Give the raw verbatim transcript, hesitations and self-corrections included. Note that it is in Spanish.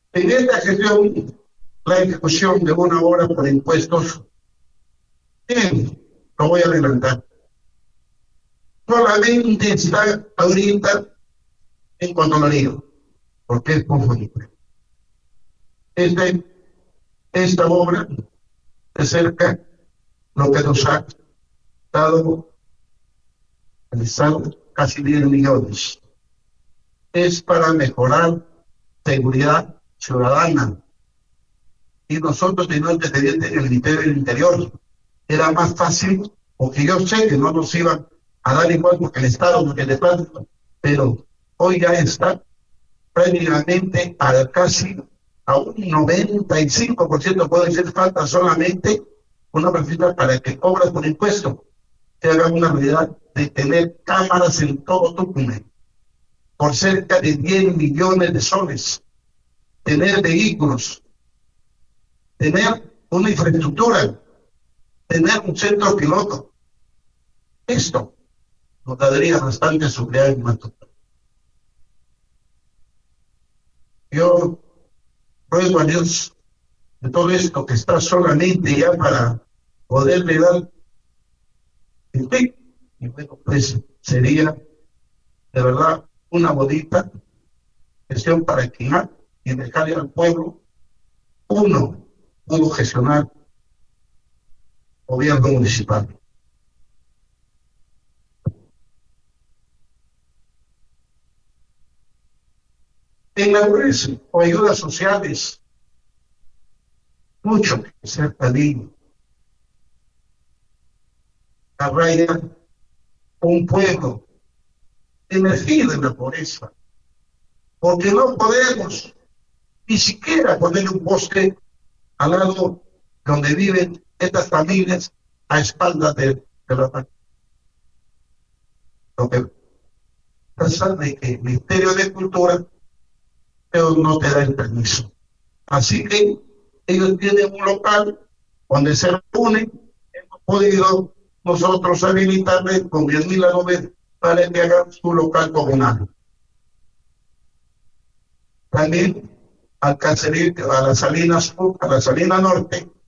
En esta gestión, la ejecución de una obra por impuestos, bien, lo voy a adelantar. Solamente está ahorita en Contraloría, porque es confundible. Este, esta obra de cerca lo que nos ha dado realizado casi diez millones. Es para mejorar seguridad ciudadana. Y nosotros teníamos antecedentes en el Ministerio del Interior. Era más fácil, porque yo sé que no nos iban a dar igual porque el Estado no tiene plata, pero hoy ya está prácticamente al casi a un noventa y cinco por ciento, puede ser falta solamente una partida para que obras por impuesto se hagan una realidad de tener cámaras en todo Tucumán por cerca de diez millones de soles, tener vehículos, tener una infraestructura, tener un centro piloto. Esto nos daría bastante seguridad en nuestro país. Yo ruego a Dios de todo esto que está solamente ya para poderle dar el fin. Y bueno, pues sería de verdad una bonita gestión para equilibrar y dejarle al pueblo uno pudo gestionar gobierno municipal. En la pobreza o ayudas sociales, mucho que ser también. Arraiga un pueblo emergido en la pobreza, porque no podemos ni siquiera poner un bosque al lado donde viven estas familias a espaldas de, de la familia. Lo que pasa es que el Ministerio de Cultura pero no te da el permiso. Así que ellos tienen un local donde se reúnen, hemos podido nosotros habilitarles con diez mil alumnos para que hagan su local comunal. También al Cacerí, a la Salina Sur, a la Salina Norte,